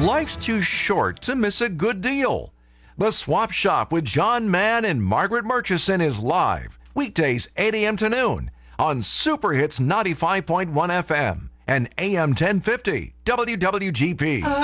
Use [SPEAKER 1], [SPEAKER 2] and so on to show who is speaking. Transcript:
[SPEAKER 1] Life's too short to miss a good deal. The Swap Shop with John Mann and Margaret Murchison is live, weekdays 8 a.m. to noon on Super Hits 95.1 FM and AM 1050 WWGP.